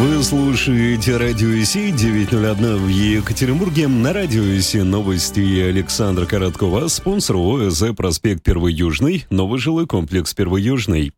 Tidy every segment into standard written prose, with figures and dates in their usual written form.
Вы слушаете Радио Си 901 в Екатеринбурге. На Радио Си новости Александра Короткова. Спонсор ОСЗ «Проспект Первый Южный». Новый жилой комплекс «Первый Южный».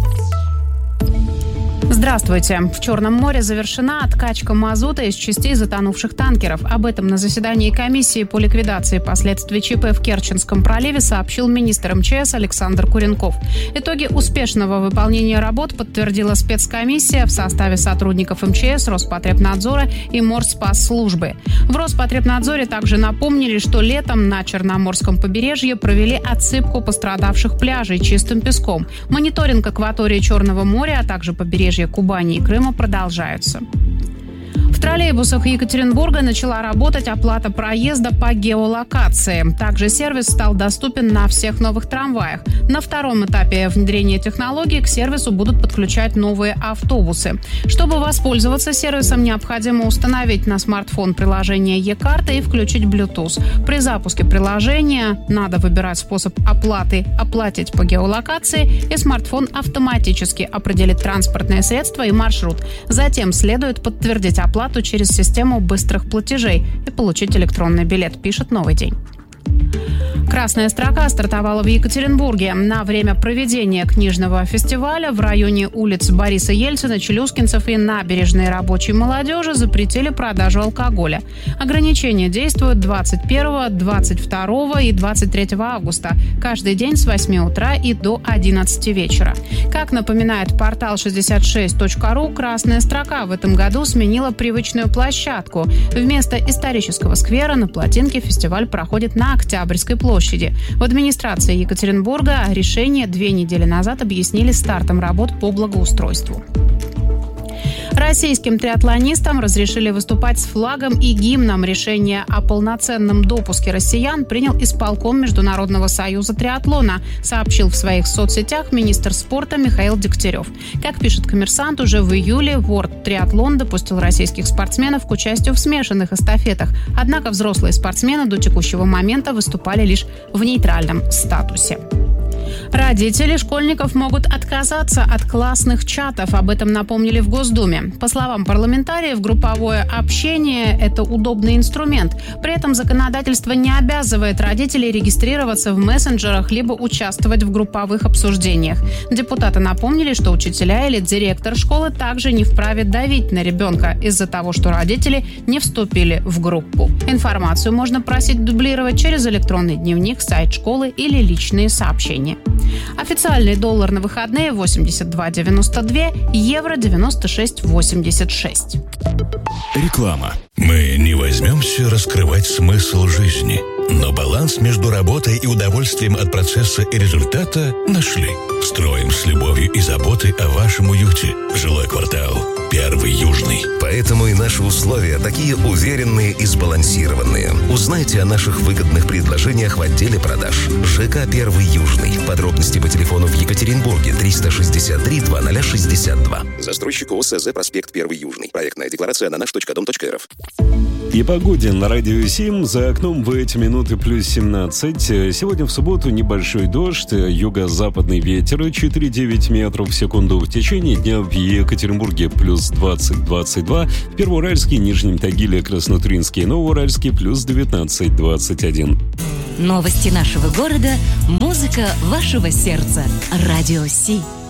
Здравствуйте. В Черном море завершена откачка мазута из частей затонувших танкеров. Об этом на заседании комиссии по ликвидации последствий ЧП в Керченском проливе сообщил министр МЧС Александр Куренков. Итоги успешного выполнения работ подтвердила спецкомиссия в составе сотрудников МЧС, Роспотребнадзора и Морспасслужбы. В Роспотребнадзоре также напомнили, что летом на Черноморском побережье провели отсыпку пострадавших пляжей чистым песком. Мониторинг акватории Черного моря, а также побережья Кубани и Крыма продолжаются. В троллейбусах Екатеринбурга начала работать оплата проезда по геолокации. Также сервис стал доступен на всех новых трамваях. На втором этапе внедрения технологий к сервису будут подключать новые автобусы. Чтобы воспользоваться сервисом, необходимо установить на смартфон приложение Е-карта и включить Bluetooth. При запуске приложения надо выбирать способ оплаты «Оплатить по геолокации», и смартфон автоматически определит транспортное средство и маршрут. Затем следует подтвердить оплату через систему быстрых платежей и получить электронный билет, пишет «Новый день». Красная строка стартовала в Екатеринбурге. На время проведения книжного фестиваля в районе улиц Бориса Ельцина, Челюскинцев и набережной рабочей молодежи запретили продажу алкоголя. Ограничения действуют 21, 22 и 23 августа. Каждый день с 8 утра и до 11 вечера. Как напоминает портал 66.ru, «Красная строка» в этом году сменила привычную площадку. Вместо исторического сквера на Плотинке фестиваль проходит на Октябрьской площади. В администрации Екатеринбурга решение 2 недели назад объяснили стартом работ по благоустройству. Российским триатлонистам разрешили выступать с флагом и гимном. Решение о полноценном допуске россиян принял исполком Международного союза триатлона, сообщил в своих соцсетях министр спорта Михаил Дегтярев. Как пишет «Коммерсант», уже в июле World Триатлон допустил российских спортсменов к участию в смешанных эстафетах. Однако взрослые спортсмены до текущего момента выступали лишь в нейтральном статусе. Родители школьников могут отказаться от классных чатов. Об этом напомнили в Госдуме. По словам парламентариев, групповое общение – это удобный инструмент. При этом законодательство не обязывает родителей регистрироваться в мессенджерах либо участвовать в групповых обсуждениях. Депутаты напомнили, что учителя или директор школы также не вправе давить на ребенка из-за того, что родители не вступили в группу. Информацию можно просить дублировать через электронный дневник, сайт школы или личные сообщения. Официальный доллар на выходные 82,92, евро 96,86. Реклама. Мы не возьмемся раскрывать смысл жизни, но баланс между работой и удовольствием от процесса и результата нашли. Строим с любовью и заботой о вашем уюте. Жилой квартал «Первый Южный». Поэтому и наши условия такие уверенные и сбалансированные. Узнайте о наших выгодных предложениях в отделе продаж. ЖК «Первый Южный». Подробности по телефону в Екатеринбурге 363 2062. Застройщик ОСЗ «Проспект Первый Южный». Проектная декларация на наш.дом.рф. И погоде на Радио 7. За окном в эти минуты плюс 17. Сегодня в субботу небольшой дождь, юго-западный ветер 4,9 метров в секунду. В течение дня в Екатеринбурге плюс 20-22. В Первоуральске, Нижнем Тагиле, Краснотуринске и Новоуральске плюс 19-21. Новости нашего города, музыка вашего сердца. Радио Си.